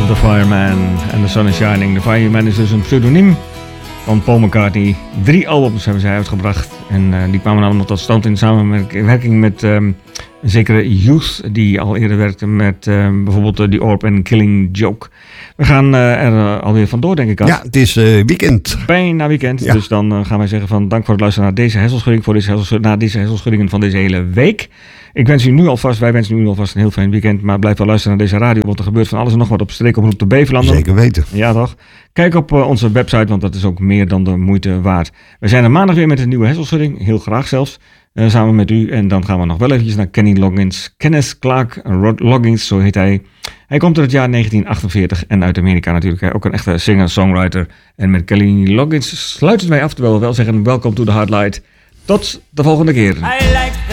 The Fireman and The Sun is Shining. The Fireman is dus een pseudoniem van Paul McCartney. 3 albums hebben zij uitgebracht. En die kwamen allemaal tot stand in samenwerking met een zekere Youth, die al eerder werkte met bijvoorbeeld The Orb en Killing Joke. We gaan er alweer vandoor, denk ik al. Ja, het is weekend. Bijna weekend. Ja. Dus dan gaan wij zeggen van dank voor het luisteren naar deze hersenschudding. Naar deze hersenschuddingen van deze hele week. Wij wensen u alvast een heel fijn weekend. Maar blijf wel luisteren naar deze radio, want er gebeurt van alles en nog wat op Streekoproep de Beverlanden. Zeker weten. Ja, toch? Kijk op onze website, want dat is ook meer dan de moeite waard. We zijn er maandag weer met een nieuwe hersenschudding. Heel graag zelfs. Samen met u. En dan gaan we nog wel eventjes naar Kenny Loggins. Kenneth Clark Loggins, zo heet hij. Hij komt uit het jaar 1948 en uit Amerika natuurlijk. Hij ook een echte singer-songwriter. En met Kenny Loggins sluiten wij af, terwijl we wel zeggen welkom to the Hard Light. Tot de volgende keer.